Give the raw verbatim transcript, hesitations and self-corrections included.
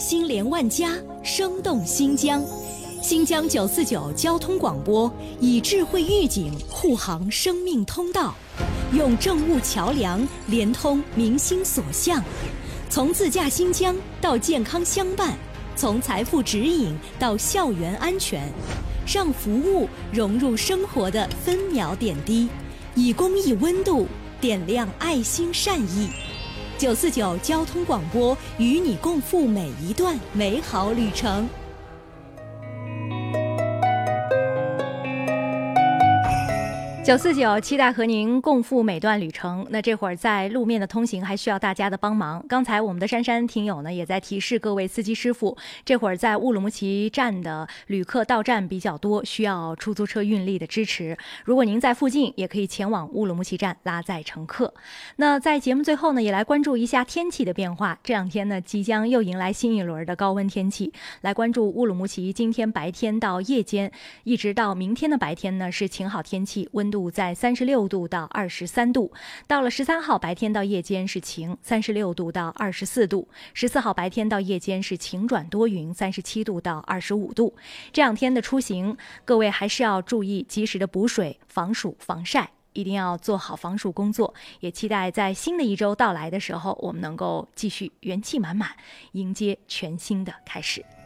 心连万家，生动新疆。新疆九四九交通广播以智慧预警护航生命通道，用政务桥梁连通民心所向，从自驾新疆到健康相伴，从财富指引到校园安全，让服务融入生活的分秒点滴，以公益温度点亮爱心善意。九四九交通广播与你共赴每一段美好旅程。九四九期待和您共赴每段旅程。那这会儿在路面的通行还需要大家的帮忙。刚才我们的珊珊听友呢也在提示各位司机师傅，这会儿在乌鲁木齐站的旅客到站比较多，需要出租车运力的支持。如果您在附近，也可以前往乌鲁木齐站拉载乘客。那在节目最后呢，也来关注一下天气的变化。这两天呢，即将又迎来新一轮的高温天气。来关注乌鲁木齐今天白天到夜间，一直到明天的白天呢是晴好天气，温度在三十六度到二十三度。到了十三号白天到夜间是晴，三十六度到二十四度。十四号白天到夜间是晴转多云，三十七度到二十五度。这两天的出行，各位还是要注意及时的补水、防暑、防晒，一定要做好防暑工作。也期待在新的一周到来的时候，我们能够继续元气满满，迎接全新的开始。